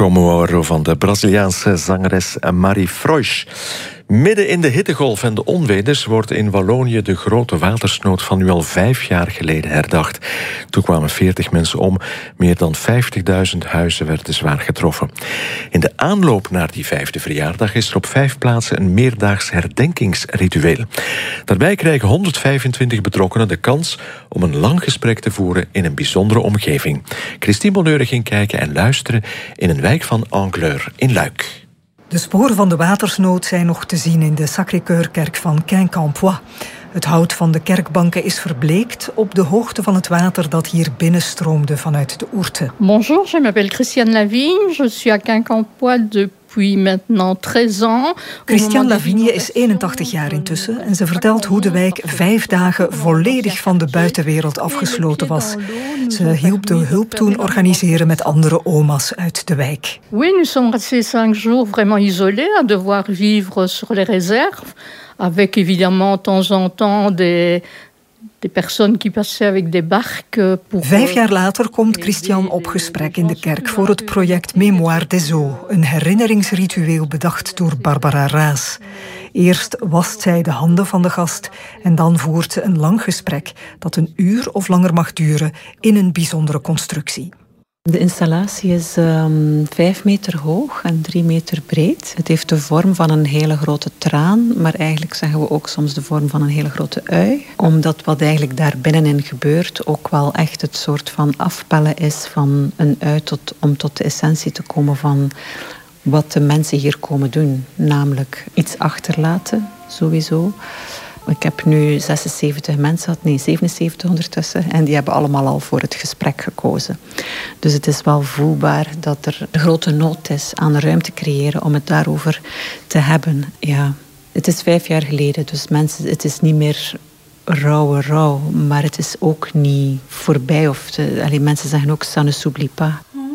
Como Oro van de Braziliaanse zangeres Marie Freuch. Midden in de hittegolf en de onweders wordt in Wallonië de grote watersnood van nu al 5 jaar geleden herdacht. Toen kwamen 40 mensen om, meer dan 50.000 huizen werden zwaar getroffen. In de aanloop naar die 5e verjaardag is er op 5 plaatsen een meerdaags herdenkingsritueel. Daarbij krijgen 125 betrokkenen de kans om een lang gesprek te voeren in een bijzondere omgeving. Christine Bonheur ging kijken en luisteren in een wijk van Angleur in Luik. De sporen van de watersnood zijn nog te zien in de Sacré-Cœur-kerk van Quincampoix. Het hout van de kerkbanken is verbleekt op de hoogte van het water dat hier binnenstroomde vanuit de Ourthe. Bonjour, je m'appelle Christiane Lavigne. Je suis à Quincampoix depuis maintenant 13 ans. Christiane Lavigne is 81 jaar intussen en ze vertelt hoe de wijk 5 dagen volledig van de buitenwereld afgesloten was. Ze hielp de hulp toen organiseren met andere oma's uit de wijk. Oui, nous sommes restés 5 jours vraiment isolés, à devoir vivre sur les réserves, avec évidemment de temps en temps des personnes qui passaient avec des barques. 5 jaar later komt Christiane op gesprek in de kerk voor het project Mémoire des Eaux, een herinneringsritueel bedacht door Barbara Raas. Eerst wast zij de handen van de gast en dan voert ze een lang gesprek dat 1 uur of langer mag duren in een bijzondere constructie. De installatie is 5 meter hoog en 3 meter breed. Het heeft de vorm van een hele grote traan, maar eigenlijk zeggen we ook soms de vorm van een hele grote ui. Omdat wat eigenlijk daar binnenin gebeurt ook wel echt het soort van afpellen is van een ui om tot de essentie te komen van wat de mensen hier komen doen. Namelijk iets achterlaten, sowieso. Ik heb nu 76 mensen, 77 ondertussen. En die hebben allemaal al voor het gesprek gekozen. Dus het is wel voelbaar dat er een grote nood is aan ruimte creëren om het daarover te hebben. Ja, het is 5 jaar geleden, dus mensen, het is niet meer rouw, maar het is ook niet voorbij. Mensen zeggen ook, ça ne s'oublie pas.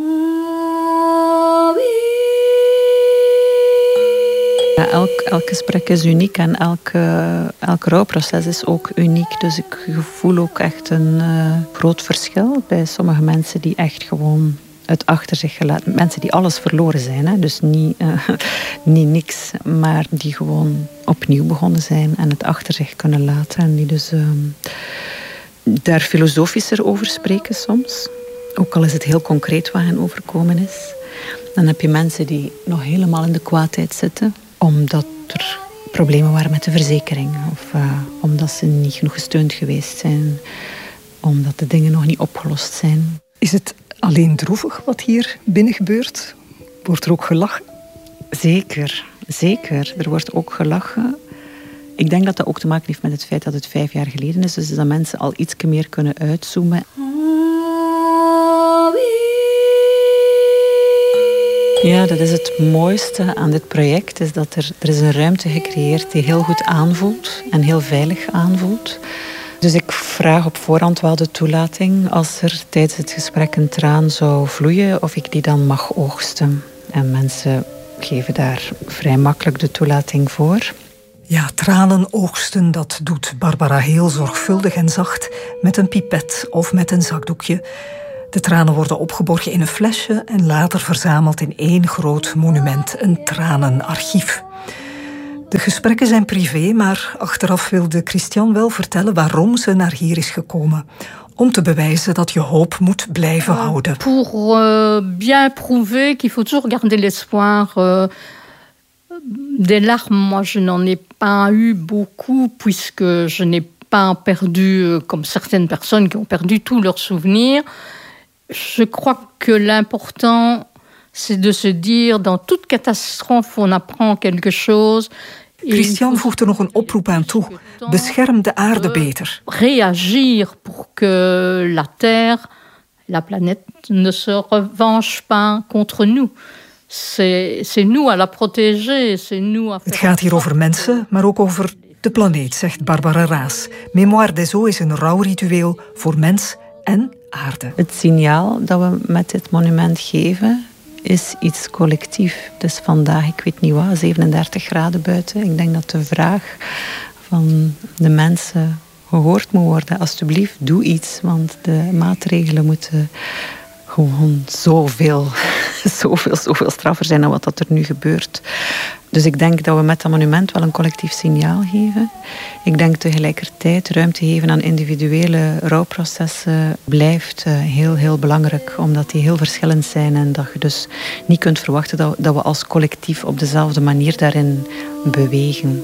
Ja, elk gesprek is uniek en elk rouwproces is ook uniek. Dus ik voel ook echt een groot verschil bij sommige mensen die echt gewoon het achter zich gelaten. Mensen die alles verloren zijn, hè? Dus niet niks, maar die gewoon opnieuw begonnen zijn en het achter zich kunnen laten. En die dus daar filosofischer over spreken soms. Ook al is het heel concreet wat hen overkomen is. Dan heb je mensen die nog helemaal in de kwaadheid zitten, omdat er problemen waren met de verzekering. Of omdat ze niet genoeg gesteund geweest zijn. Omdat de dingen nog niet opgelost zijn. Is het alleen droevig wat hier binnen gebeurt? Wordt er ook gelachen? Zeker. Er wordt ook gelachen. Ik denk dat dat ook te maken heeft met het feit dat het 5 jaar geleden is. Dus dat mensen al iets meer kunnen uitzoomen. Ja, dat is het mooiste aan dit project, is dat er is een ruimte gecreëerd die heel goed aanvoelt en heel veilig aanvoelt. Dus ik vraag op voorhand wel de toelating als er tijdens het gesprek een traan zou vloeien, of ik die dan mag oogsten. En mensen geven daar vrij makkelijk de toelating voor. Ja, tranen oogsten, dat doet Barbara heel zorgvuldig en zacht met een pipet of met een zakdoekje. De tranen worden opgeborgen in een flesje en later verzameld in 1 groot monument, een tranenarchief. De gesprekken zijn privé, maar achteraf wilde Christiane wel vertellen waarom ze naar hier is gekomen. Om te bewijzen dat je hoop moet blijven houden. Pour bien prouver qu'il faut toujours garder l'espoir. Des larmes, moi je n'en ai pas eu beaucoup, puisque je n'ai pas perdu, comme certaines personnes qui ont perdu tous leurs souvenirs. Je crois que l'important, c'est de se dire, dans toute catastrophe, on apprend quelque chose. Christiane voegt er nog een oproep aan toe. Bescherm de aarde beter. Réagir pour que la Terre, la planète, ne se revanche pas contre nous. C'est nous à la protéger, c'est nous à faire... Het gaat hier over mensen, maar ook over de planeet, zegt Barbara Raas. Mémoire des Eaux is een rouwritueel voor mens en aarde. Het signaal dat we met dit monument geven is iets collectief. Dus vandaag, ik weet niet wat, 37 graden buiten. Ik denk dat de vraag van de mensen gehoord moet worden. Alsjeblieft, doe iets, want de maatregelen moeten gewoon zoveel zoveel straffer zijn dan wat dat er nu gebeurt. Dus ik denk dat we met dat monument wel een collectief signaal geven. Ik denk tegelijkertijd ruimte geven aan individuele rouwprocessen blijft heel, heel belangrijk, omdat die heel verschillend zijn en dat je dus niet kunt verwachten dat we als collectief op dezelfde manier daarin bewegen.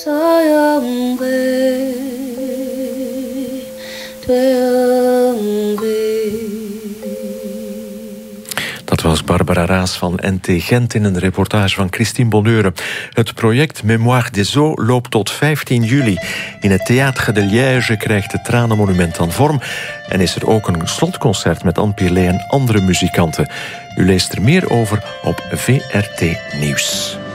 Dat was Barbara Raas van NT Gent in een reportage van Christine Bonheure. Het project Mémoire des Eaux loopt tot 15 juli. In het Théâtre de Liège krijgt het Tranenmonument dan vorm en is er ook een slotconcert met Anne Pirlet en andere muzikanten. U leest er meer over op VRT Nieuws.